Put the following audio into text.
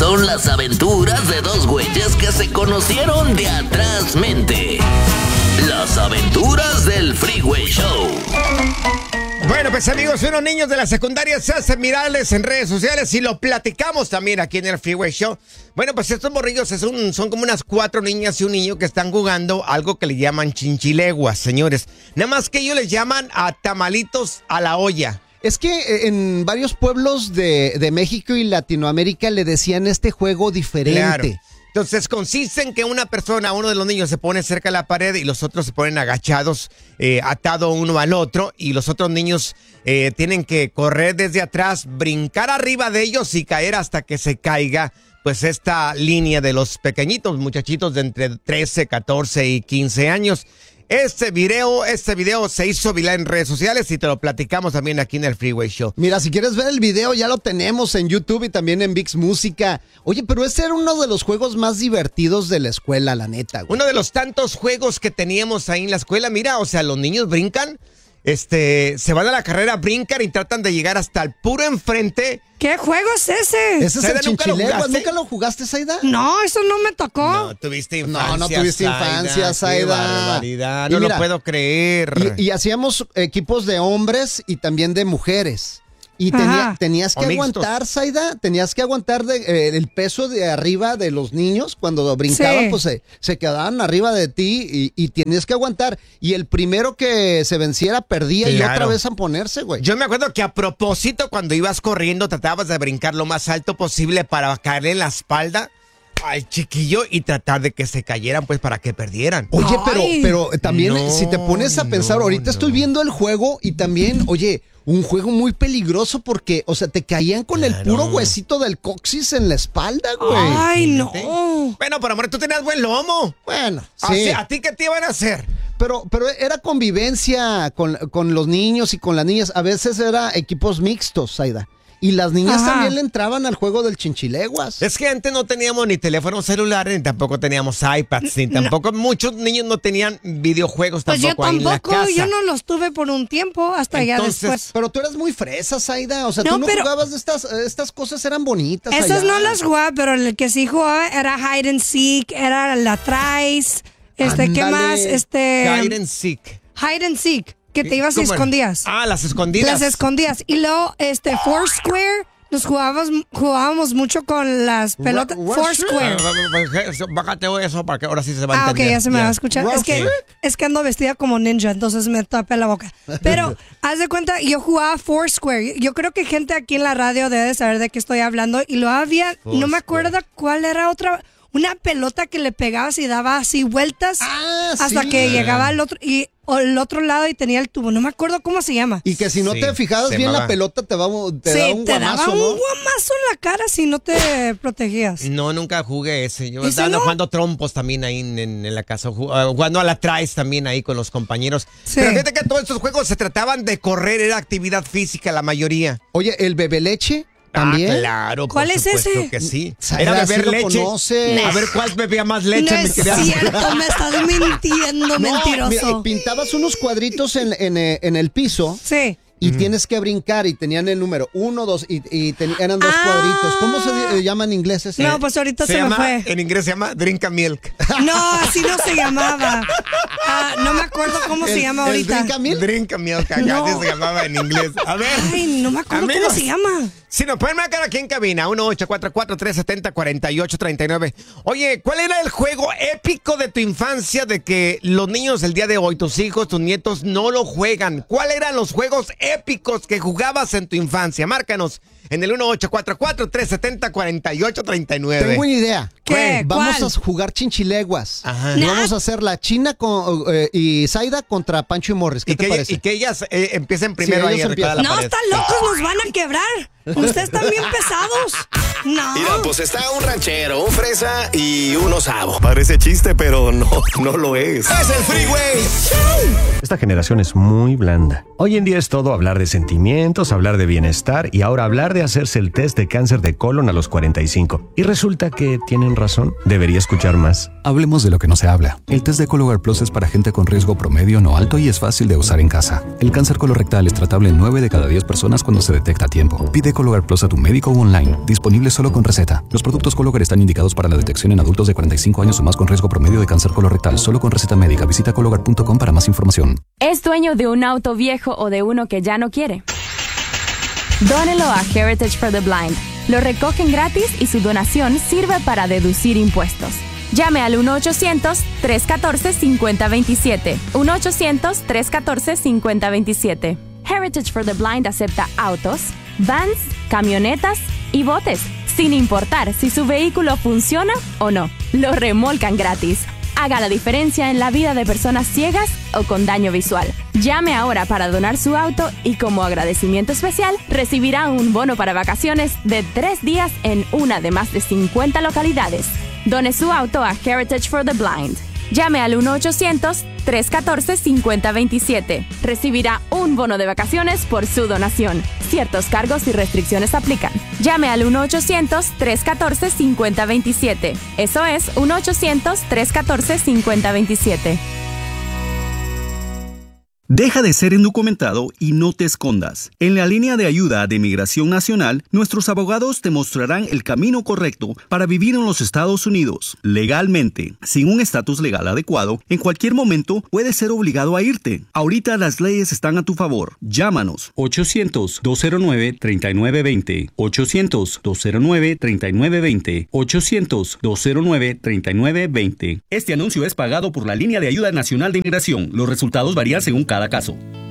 son las aventuras de dos güeyes que se conocieron de atrás mente. Las aventuras del Freeway Show. Bueno, pues amigos, unos niños de la secundaria se hacen virales en redes sociales y lo platicamos también aquí en el Freeway Show. Bueno, pues estos morrillos son como unas 4 niñas y un niño que están jugando algo que le llaman chinchileguas, señores. Nada más que ellos les llaman a tamalitos a la olla. Es que en varios pueblos de México y Latinoamérica le decían este juego diferente. Claro. Entonces consiste en que uno de los niños se pone cerca de la pared y los otros se ponen agachados, atado uno al otro, y los otros niños tienen que correr desde atrás, brincar arriba de ellos y caer hasta que se caiga pues esta línea de los pequeñitos muchachitos de entre 13, 14 y 15 años. Este video se hizo viral en redes sociales y te lo platicamos también aquí en el Freeway Show. Mira, si quieres ver el video, ya lo tenemos en YouTube y también en VIX Música. Oye, pero ese era uno de los juegos más divertidos de la escuela, la neta, güey. Uno de los tantos juegos que teníamos ahí en la escuela. Mira, o sea, los niños brincan, se van a la carrera, brincan y tratan de llegar hasta el puro enfrente. ¿Qué juego es ese? Ese es el chinchileguas. ¿Nunca lo jugaste, Saida? No, eso no me tocó. No, tuviste infancia. No tuviste infancia, Saida. Qué barbaridad, no lo puedo creer. Y hacíamos equipos de hombres y también de mujeres. Y tenías que aguantar, Saida, tenías que aguantar el peso de arriba de los niños. Cuando brincaban, pues se quedaban arriba de ti y tenías que aguantar. Y el primero que se venciera perdía y otra vez a ponerse, güey. Yo me acuerdo que a propósito, cuando ibas corriendo, tratabas de brincar lo más alto posible para caerle en la espalda al chiquillo y tratar de que se cayeran, pues, para que perdieran. Oye, pero también, si te pones a pensar, ahorita estoy viendo el juego y también, oye, un juego muy peligroso porque, o sea, te caían con el puro huesito del coxis en la espalda, güey. Ay, no. Bueno, pero amor, tú tenías buen lomo. Bueno, sí. ¿A ti qué te iban a hacer? Pero era convivencia con los niños y con las niñas. A veces era equipos mixtos, Saida. Y las niñas también le entraban al juego del chinchileguas. Es que antes no teníamos ni teléfonos celulares, ni tampoco teníamos iPads, ni tampoco muchos niños no tenían videojuegos tampoco ahí en la casa. Yo no los tuve por un tiempo, hasta ya después. Pero tú eras muy fresa, Saida. O sea, tú no jugabas de estas cosas, eran bonitas. Esas no las jugaba, pero el que sí jugaba era Hide and Seek, era la Trace, ¿qué más? Hide and Seek. Hide and Seek. Que te ibas y escondías. Las escondidas. Las escondías. Y luego, Foursquare, nos jugábamos mucho con las pelotas. Foursquare. Bájate eso para que ahora sí se va a entender. Ok, ya se me va a escuchar. Es que ando vestida como ninja, entonces me tapé la boca. Pero, haz de cuenta, yo jugaba Foursquare. Yo creo que gente aquí en la radio debe de saber de qué estoy hablando. Y lo había, no me acuerdo cuál era otra. Una pelota que le pegabas y daba así vueltas hasta que llegaba al otro lado y tenía el tubo. No me acuerdo cómo se llama. Y que si no te fijabas bien la pelota te daba un guamazo, te daba un guamazo en la cara si no te protegías. No, nunca jugué ese. Yo estaba jugando trompos también ahí en la casa, jugando a la Trace también ahí con los compañeros. Sí. Pero fíjate que todos estos juegos se trataban de correr, era actividad física la mayoría. Oye, el bebé leche. ¿También? Claro, ¿cuál es ese? Que sí. Era beber leche. A ver cuál bebía más leche. No es cierto, me estás mintiendo, mentiroso. Mira, pintabas unos cuadritos en el piso. Sí. Y tienes que brincar y tenían el número 1, 2 y eran 2 cuadritos. ¿Cómo se llama en inglés ese? No, pues ahorita se me fue. En inglés se llama Drink a Milk. No, así no se llamaba. No me acuerdo cómo se llama ahorita. ¿Drink a Milk? Drink a Milk, acá se llamaba en inglés. A ver. Ay, no me acuerdo cómo se llama. Si nos pueden marcar aquí en cabina, 1-844-370-4839. Oye, ¿cuál era el juego épico de tu infancia de que los niños el día de hoy, tus hijos, tus nietos, no lo juegan? ¿Cuáles eran los juegos épicos que jugabas en tu infancia? Márcanos en el 1-844-370-4839. Tengo una idea. ¿Qué? Vamos ¿Cuál? a jugar chinchileguas. Ajá. Y vamos a hacer la China y Saida contra Pancho y Morris. ¿Qué te parece? Y que ellas empiecen primero ahí a arreglar la No, pared. están locos, nos van a quebrar. Ustedes están bien pesados. No. Mira, pues está un ranchero, un fresa y un osavo. Parece chiste, pero no lo es. ¡Es el Freeway! Esta generación es muy blanda. Hoy en día es todo hablar de sentimientos, hablar de bienestar y ahora hablar de hacerse el test de cáncer de colon a los 45. Y resulta que tienen razón. Debería escuchar más. Hablemos de lo que no se habla. El test de Cologuard Plus es para gente con riesgo promedio no alto y es fácil de usar en casa. El cáncer colorectal es tratable en 9 de cada 10 personas cuando se detecta a tiempo. Pide Cologuard Plus a tu médico o online. Disponible solo con receta. Los productos Cologuard están indicados para la detección en adultos de 45 años o más con riesgo promedio de cáncer colorectal. Solo con receta médica. Visita Cologuard.com para más información. ¿Es dueño de un auto viejo o de uno que ya no quiere? Dónelo a Heritage for the Blind. Lo recogen gratis y su donación sirve para deducir impuestos. Llame al 1-800-314-5027. 1-800-314-5027. Heritage for the Blind acepta autos, vans, camionetas y botes, sin importar si su vehículo funciona o no. Lo remolcan gratis. Haga la diferencia en la vida de personas ciegas o con daño visual. Llame ahora para donar su auto y como agradecimiento especial recibirá un bono para vacaciones de 3 días en una de más de 50 localidades. Done su auto a Heritage for the Blind. Llame al 1-800-314-5027. Recibirá un bono de vacaciones por su donación. Ciertos cargos y restricciones aplican. Llame al 1-800-314-5027. Eso es 1-800-314-5027. Deja de ser indocumentado y no te escondas. En la línea de ayuda de Migración Nacional, nuestros abogados te mostrarán el camino correcto para vivir en los Estados Unidos legalmente. Sin un estatus legal adecuado, en cualquier momento puedes ser obligado a irte. Ahorita las leyes están a tu favor. Llámanos 800-209-3920, 800-209-3920, 800-209-3920. Este anuncio es pagado por la línea de ayuda nacional de inmigración. Los resultados varían según cada caso.